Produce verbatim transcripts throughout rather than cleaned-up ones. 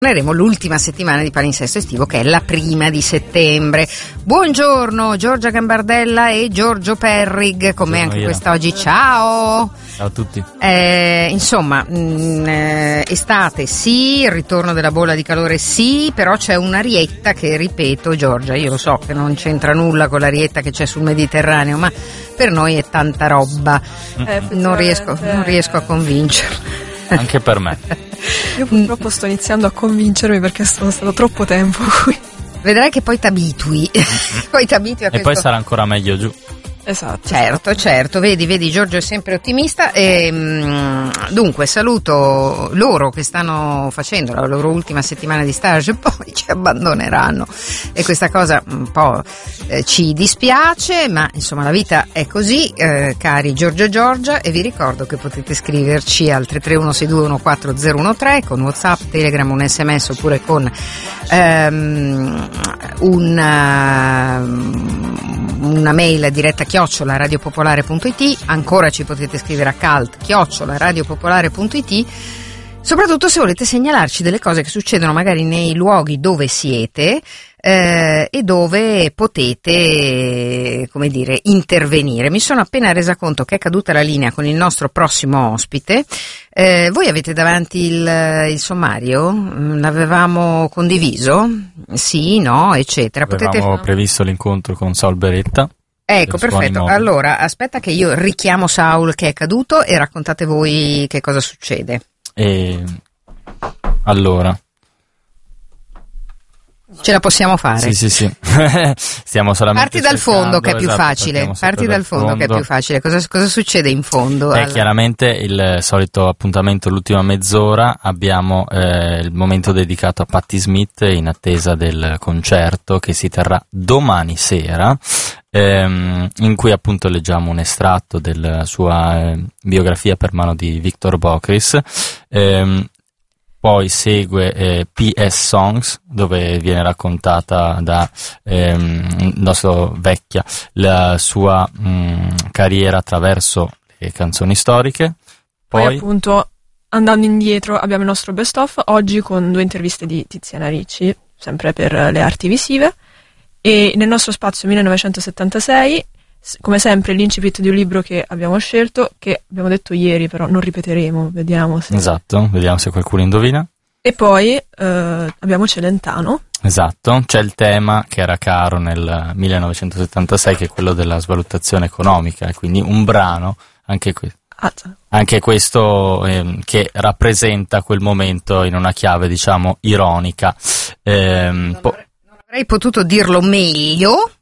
Torneremo l'ultima settimana di palinsesto estivo, che è la prima di settembre. Buongiorno Giorgia Gambardella e Giorgio Perrig, con me anche io. quest'oggi. Ciao! Ciao a tutti. Eh, insomma, mh, eh, estate sì, il ritorno della bolla di calore sì, però c'è un'arietta che, ripeto Giorgia, io lo so che non c'entra nulla con l'arietta che c'è sul Mediterraneo, ma per noi è tanta roba. Eh, non, riesco, non riesco a convincermi. Anche per me. Io purtroppo sto iniziando a convincermi perché sono stato troppo tempo qui. Vedrai che poi t'abitui. poi t'abitui a E questo. poi sarà ancora meglio giù. Esatto. Certo, certo, vedi, vedi, Giorgio è sempre ottimista e mh, dunque saluto loro che stanno facendo la loro ultima settimana di stage, poi ci abbandoneranno e questa cosa un po' eh, ci dispiace, ma insomma la vita è così, eh, cari Giorgio e Giorgia, e vi ricordo che potete scriverci al tre tre uno sei due uno quattro zero uno tre con WhatsApp, Telegram, un sms oppure con ehm, una, una mail diretta chiocciola radiopopolare punto it. Ancora ci potete scrivere a cult chiocciola radiopopolare punto it, soprattutto se volete segnalarci delle cose che succedono magari nei luoghi dove siete eh, e dove potete, come dire, intervenire. Mi sono appena resa conto che è caduta la linea con il nostro prossimo ospite. Eh, voi avete davanti il, il sommario? L'avevamo condiviso? Sì, no, eccetera. Avevamo potete... previsto l'incontro con Saul Beretta. Ecco, perfetto. Allora, aspetta che io richiamo Saul che è caduto e raccontate voi che cosa succede. E allora Ce la possiamo fare? Sì, sì, sì. Stiamo solamente Parti dal fondo che è più esatto, facile. Parti dal fondo, fondo che è più facile. Cosa, cosa succede in fondo? È alla... chiaramente il solito appuntamento, l'ultima mezz'ora. Abbiamo eh, il momento dedicato a Patti Smith in attesa del concerto che si terrà domani sera, ehm, in cui appunto leggiamo un estratto della sua eh, biografia per mano di Victor Bockris. Ehm, Poi segue eh, P S Songs, dove viene raccontata da ehm, nostro vecchia la sua mh, carriera attraverso le canzoni storiche. Poi, Poi appunto, andando indietro, abbiamo il nostro best of, oggi con due interviste di Tiziana Ricci, sempre per le arti visive, e nel nostro spazio millenovecentosettantasei, come sempre l'incipit di un libro che abbiamo scelto, che abbiamo detto ieri però non ripeteremo, vediamo se... Esatto, vediamo se qualcuno indovina. E poi eh, abbiamo Celentano. Esatto, c'è il tema che era caro nel millenovecentosettantasei, che è quello della svalutazione economica, e quindi un brano, anche qui. Ah, Anche questo eh, che rappresenta quel momento in una chiave, diciamo, ironica. Ehm, non, po- avrei, non avrei potuto dirlo meglio.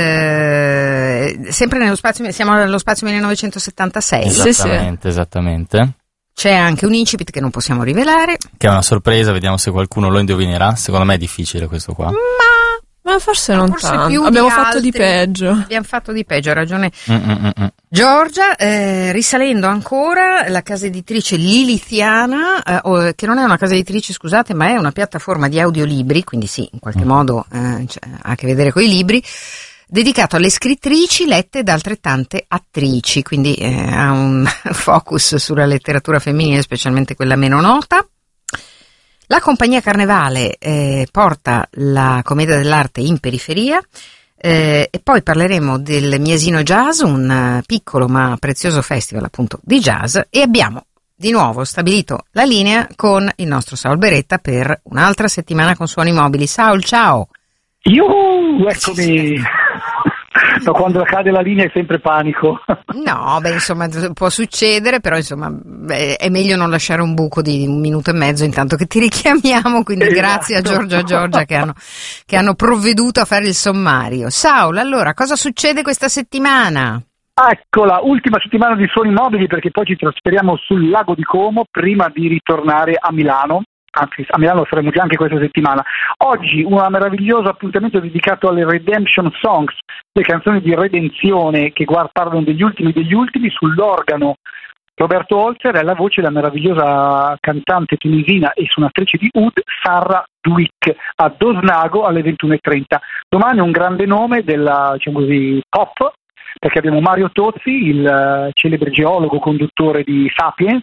Eh, sempre nello spazio, siamo nello spazio millenovecentosettantasei. Esattamente, sì, sì. esattamente. C'è anche un incipit che non possiamo rivelare, Che è una sorpresa, vediamo se qualcuno lo indovinerà. Secondo me è difficile questo qua. ma, ma forse non forse tanto. più Abbiamo di fatto altri. di peggio. Abbiamo fatto di peggio, ha ragione Mm-mm-mm. Giorgia. Eh, risalendo ancora, la casa editrice Liliziana, eh, oh, che non è una casa editrice, scusate, ma è una piattaforma di audiolibri, quindi sì, in qualche mm. modo eh, cioè, ha a che vedere con i libri, dedicato alle scrittrici lette da altrettante attrici, quindi eh, ha un focus sulla letteratura femminile, specialmente quella meno nota. La compagnia Carnevale eh, porta la commedia dell'arte in periferia, eh, e poi parleremo del Miasino Jazz, un piccolo ma prezioso festival appunto di jazz, e abbiamo di nuovo stabilito la linea con il nostro Saul Beretta per un'altra settimana con Suoni Mobili. Saul, ciao! Yuhu, eccomi! No, quando cade la linea è sempre panico. No, beh, insomma, può succedere, però insomma beh, è meglio non lasciare un buco di un minuto e mezzo intanto che ti richiamiamo, quindi esatto. Grazie a Giorgio e Giorgia che hanno, che hanno provveduto a fare il sommario. Saul, allora, cosa succede questa settimana? Eccola, ultima settimana di Suoni Mobili, perché poi ci trasferiamo sul lago di Como prima di ritornare a Milano. Anzi, a Milano saremo già anche questa settimana. Oggi un meraviglioso appuntamento dedicato alle Redemption Songs, le canzoni di redenzione che guard- parlano degli ultimi degli ultimi, sull'organo Roberto Holzer e alla voce la meravigliosa cantante tunisina e suonatrice di oud Sarah Duic a Dosnago alle ventuno e trenta. Domani un grande nome della, diciamo così, pop, perché abbiamo Mario Tozzi, il uh, celebre geologo conduttore di Sapiens,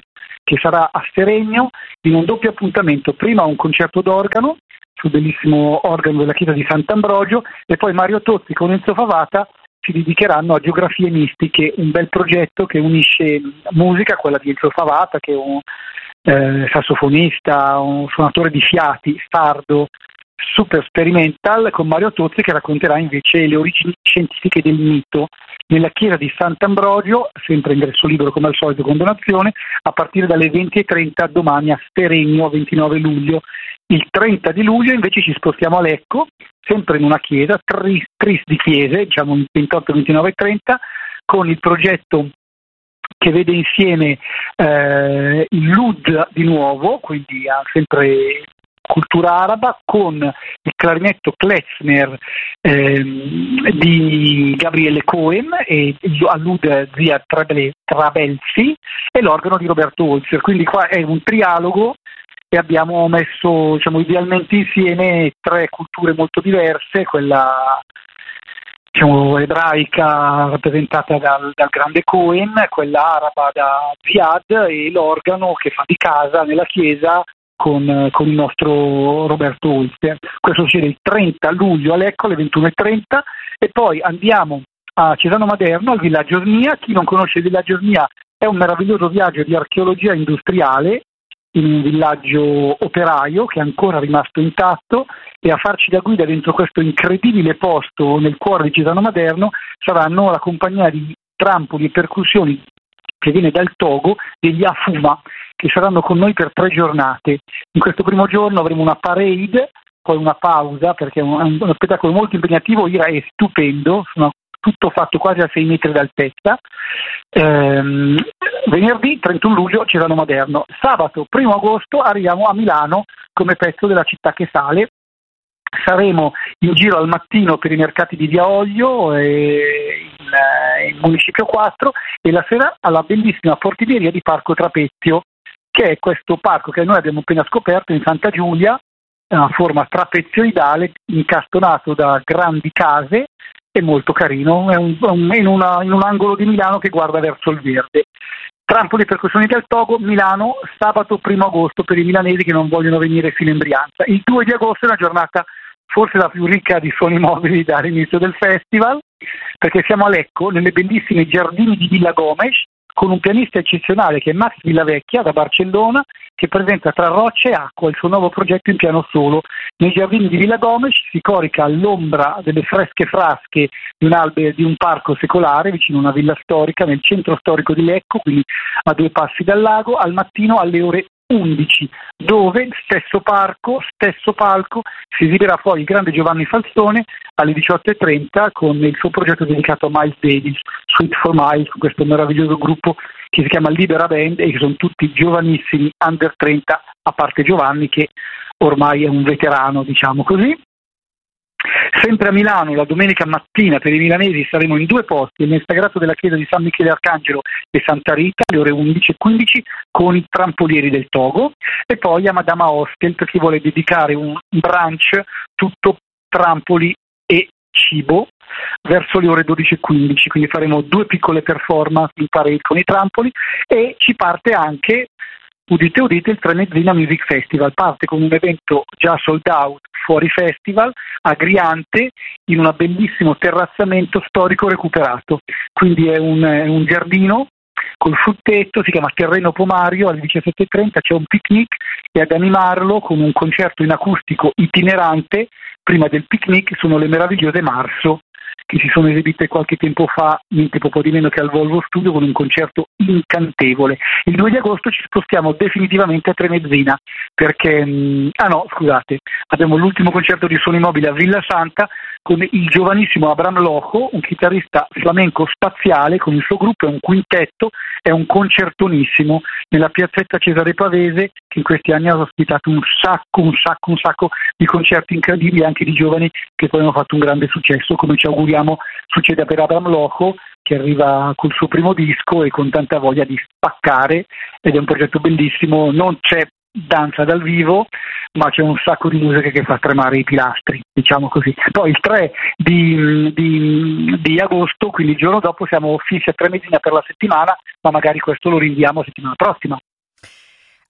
che sarà a Seregno in un doppio appuntamento, prima un concerto d'organo sul bellissimo organo della chiesa di Sant'Ambrogio e poi Mario Tozzi con Enzo Favata si dedicheranno a Geografie Mistiche, un bel progetto che unisce musica, quella di Enzo Favata che è un eh, sassofonista, un suonatore di fiati, sardo, super experimental, con Mario Tozzi che racconterà invece le origini scientifiche del mito nella chiesa di Sant'Ambrogio, sempre ingresso libero come al solito con donazione, a partire dalle venti e trenta domani a Seregno, ventinove luglio. Il trenta di luglio invece ci spostiamo a Lecco, sempre in una chiesa, tris, tris di chiese, diciamo ventotto, ventinove e trenta, con il progetto che vede insieme eh, il L U D di nuovo, quindi ha sempre cultura araba, con il clarinetto klezmer ehm, di Gabriele Cohen e Alud Zia Trabelsi e l'organo di Roberto Holzer. Quindi qua è un trialogo e abbiamo messo, diciamo, idealmente insieme tre culture molto diverse, quella diciamo ebraica rappresentata dal, dal grande Cohen, quella araba da Ziad e l'organo che fa di casa nella chiesa Con, con il nostro Roberto Holzer. Questo succede il trenta luglio a Lecco alle ventuno e trenta e poi andiamo a Cesano Maderno, al villaggio Osmia. Chi non conosce il villaggio Osmia è un meraviglioso viaggio di archeologia industriale in un villaggio operaio che è ancora rimasto intatto, e a farci da guida dentro questo incredibile posto nel cuore di Cesano Maderno saranno la compagnia di trampoli e percussioni che viene dal Togo, degli Afuma, che saranno con noi per tre giornate. In questo primo giorno avremo una parade, poi una pausa, perché è un, un, uno spettacolo molto impegnativo, Ira è stupendo, sono tutto fatto quasi a sei metri d'altezza. Ehm, venerdì trentuno luglio Cesano Maderno. Sabato primo agosto arriviamo a Milano come pezzo della città che sale. Saremo in giro al mattino per i mercati di Via Oglio e in, in Municipio quattro e la sera alla bellissima portineria di Parco Trapezio, che è questo parco che noi abbiamo appena scoperto in Santa Giulia, a forma trapezioidale, incastonato da grandi case, è molto carino, è, un, un, in, una, in un angolo di Milano che guarda verso il verde. Trampoli e percussioni del Togo, Milano, sabato primo agosto per i milanesi che non vogliono venire fino in Brianza. Il due di agosto è una giornata forse la più ricca di suoni mobili dall'inizio del festival, perché siamo a Lecco, nelle bellissime giardini di Villa Gomes, con un pianista eccezionale che è Max Villavecchia da Barcellona, che presenta tra rocce e acqua il suo nuovo progetto in piano solo. Nei giardini di Villa Gomes si corica all'ombra delle fresche frasche di un, albe, di un parco secolare vicino a una villa storica nel centro storico di Lecco, quindi a due passi dal lago, al mattino alle ore undici, dove stesso parco, stesso palco, si esibirà poi il grande Giovanni Falzone alle diciotto e trenta con il suo progetto dedicato a Miles Davis, Sweet for Miles, con questo meraviglioso gruppo che si chiama Libera Band e che sono tutti giovanissimi, under trenta, a parte Giovanni che ormai è un veterano, diciamo così. Sempre a Milano, la domenica mattina per i milanesi saremo in due posti, nel sagrato della chiesa di San Michele Arcangelo e Santa Rita alle ore undici e quindici con i trampolieri del Togo, e poi a Madama Hostel per chi vuole dedicare un brunch tutto trampoli e cibo verso le ore dodici e quindici, quindi faremo due piccole performance in parade con i trampoli e ci parte anche, udite udite, il Tremezzina Music Festival. Parte con un evento già sold out fuori festival, a Griante, in un bellissimo terrazzamento storico recuperato. Quindi è un, è un giardino col frutteto, si chiama Terreno Pomario, alle diciassette e trenta c'è un picnic e ad animarlo con un concerto in acustico itinerante. Prima del picnic sono le meravigliose Marso, che si sono esibite qualche tempo fa, niente poco di meno che al Volvo Studio, con un concerto incantevole. Il due di agosto ci spostiamo definitivamente a Tremezzina, perché, mh, ah no, scusate, abbiamo l'ultimo concerto di suoni mobili a Villa Santa con il giovanissimo Abraham Loco, un chitarrista flamenco spaziale con il suo gruppo, è un quintetto, è un concertonissimo nella piazzetta Cesare Pavese, che in questi anni ha ospitato un sacco, un sacco, un sacco di concerti incredibili anche di giovani che poi hanno fatto un grande successo, come ci auguriamo succeda per Abraham Loco, che arriva col suo primo disco e con tanta voglia di spaccare, ed è un progetto bellissimo. Non c'è danza dal vivo, ma c'è un sacco di musica che fa tremare i pilastri, diciamo così. Poi il tre di, di, di agosto, quindi il giorno dopo, siamo fissi a Tremezzina per la settimana, ma magari questo lo rinviamo a settimana prossima.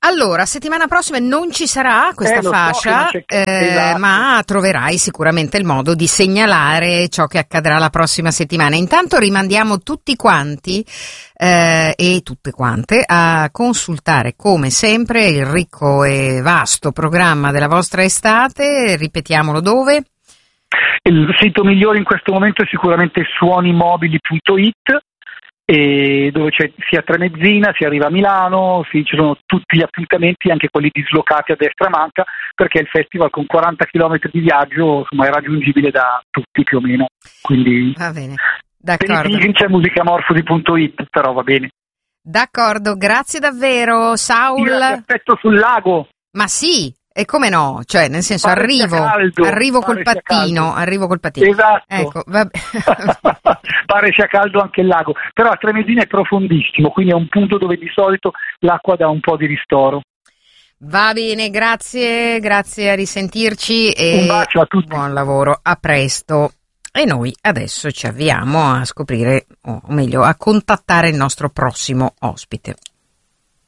Allora, settimana prossima non ci sarà questa Eh, lo so fascia, che non c'è- eh, esatto. ma troverai sicuramente il modo di segnalare ciò che accadrà la prossima settimana. Intanto rimandiamo tutti quanti eh, e tutte quante a consultare come sempre il ricco e vasto programma della vostra estate. Ripetiamolo dove? Il sito migliore in questo momento è sicuramente suonimobili punto it, e dove c'è sia Tremezzina, si arriva a Milano, sì, ci sono tutti gli appuntamenti, anche quelli dislocati a destra e a manca, perché il festival con quaranta chilometri di viaggio, insomma, è raggiungibile da tutti più o meno. Quindi Va bene, per i d'accordo. pigri c'è musicamorfosi punto it, però va bene. D'accordo, grazie davvero, Saul. Io ti aspetto sul lago. Ma sì, e come no? Cioè, nel senso, Pare arrivo, sia caldo, arrivo col pare sia pattino, caldo. arrivo col pattino. Esatto. Ecco, vabbè. Pare sia caldo anche il lago, però a Tremezzina è profondissimo, quindi è un punto dove di solito l'acqua dà un po' di ristoro. Va bene, grazie, grazie, a risentirci e Un bacio a tutti. buon lavoro, a presto. E noi adesso ci avviamo a scoprire, o meglio, a contattare il nostro prossimo ospite.